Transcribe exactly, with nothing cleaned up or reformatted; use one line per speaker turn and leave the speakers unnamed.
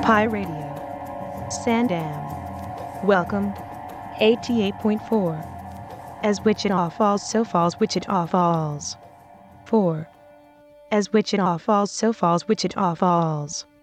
Pi Radio. Sandam. Welcome. eighty-eight point four. As Wichita falls, so falls Wichita falls. four. As Wichita falls, so falls Wichita falls.